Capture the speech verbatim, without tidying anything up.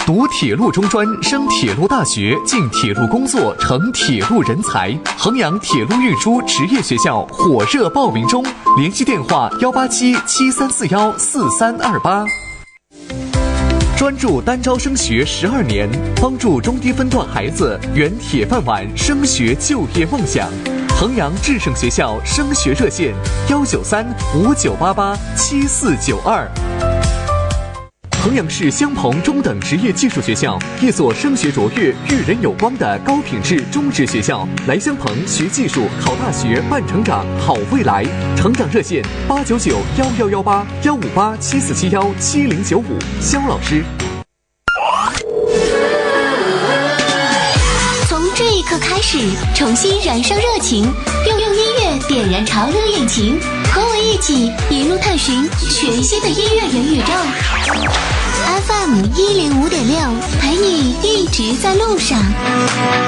读铁路中专，升铁路大学，进铁路工作，成铁路人才。衡阳铁路运输职业学校火热报名中，联系电话幺八七七三四幺四三二八。专注单招升学十二年，帮助中低分段孩子圆铁饭碗升学就业梦想。衡阳智胜学校升学热线：幺九三五九八八七四九二。衡阳市襄鹏中等职业技术学校，一所升学卓越、育人有光的高品质中职学校。来襄鹏学技术、考大学、办成长、好未来。成长热线：八九九幺幺幺八幺五八七四七幺七零九五。肖老师。 从这一刻开始，重新燃烧热情，用用音乐点燃潮流引擎，和我一起一路探寻全新的音乐元宇宙。F M 一零五点六，陪你一直在路上。